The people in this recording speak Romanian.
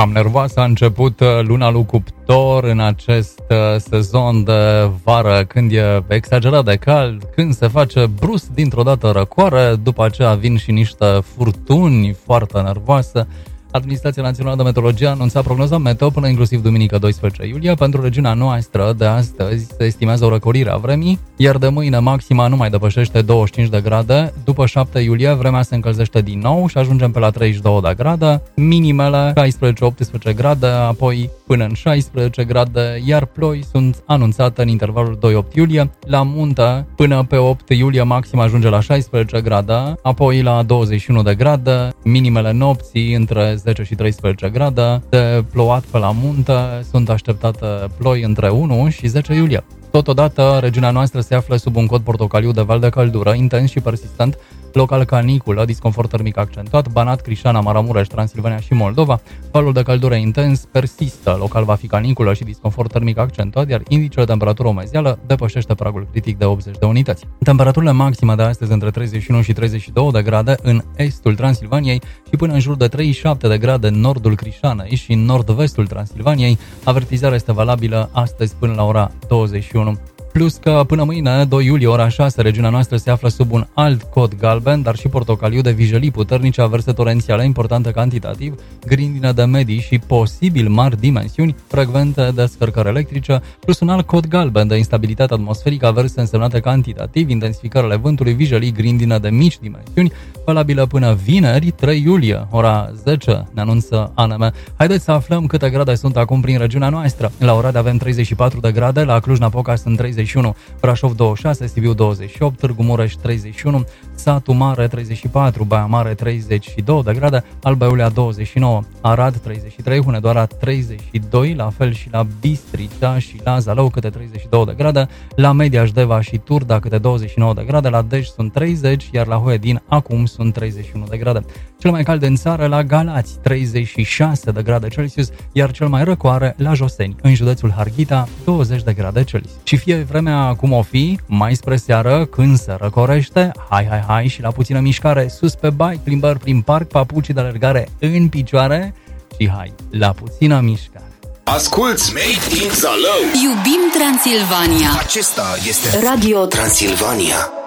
Cam nervoasă a început luna lui Cuptor în acest sezon de vară, când e exagerat de cald, când se face brusc dintr-o dată răcoare, după aceea vin și niște furtuni foarte nervoase. Administrația Națională de Meteorologie a anunțat prognoza meteo până inclusiv duminică 12 iulie. Pentru regiunea noastră de astăzi se estimează o răcorire a vremii, iar de mâine maxima nu mai depășește 25 de grade. După 7 iulie vremea se încălzește din nou și ajungem pe la 32 de grade, minimele 16-18 grade, apoi până în 16 grade, iar ploi sunt anunțate în intervalul 2-8 iulie. La munte, până pe 8 iulie maxima ajunge la 16 grade, apoi la 21 de grade, minimele nopții între 10 și 13 grade. De plouat pe la munte sunt așteptate ploi între 1 și 10 iulie. Totodată, regiunea noastră se află sub un cod portocaliu de val de căldură intens și persistent, local caniculă, disconfort termic accentuat, Banat, Crișana, Maramureș, Transilvania și Moldova. Valul de căldură intens persistă, local va fi caniculă și disconfort termic accentuat, iar indicele de temperatură omezială depășește pragul critic de 80 de unități. Temperaturile maxime de astăzi între 31 și 32 de grade în estul Transilvaniei și până în jur de 37 de grade în nordul Crișanei și în nord-vestul Transilvaniei. Avertizarea este valabilă astăzi până la ora 21. Plus că până mâine, 2 iulie, ora 6, regiunea noastră se află sub un alt cod galben, dar și portocaliu de vijelii puternice, averse torențiale importante cantitativ, grindină de medii și posibil mari dimensiuni, frecvente descărcări electrice, plus un alt cod galben de instabilitate atmosferică, averse însemnate cantitativ, intensificările vântului, vijelii, grindină de mici dimensiuni, valabilă până vineri, 3 iulie, ora 10, ne anunță ANM. Haideți să aflăm câte grade sunt acum prin regiunea noastră. La Oradea avem 34 de grade, la Cluj-Napoca sunt 31, Brașov 26, Sibiu 28, Târgu Mureș 31, Satu Mare 34, Baia Mare 32 de grade, Alba Iulia 29, Arad 33, Hunedoara 32, la fel și la Bistrița și la Zalău câte 32 de grade, la Mediaș, Deva și Turda câte 29 de grade, la Dej sunt 30, iar la Huedin acum sunt 31 de grade. Cel mai cald în țară la Galați 36 de grade Celsius, iar cel mai răcoare la Joseni, în județul Harghita 20 de grade Celsius. Și fie vremea cum o fi, mai spre seară, când se răcorește, hai și la puțină mișcare, sus pe bike, plimbări prin parc, papuci de alergare în picioare și hai la puțină mișcare. Asculți Made in Zalău. Iubim Transilvania. Acesta este Radio Transilvania.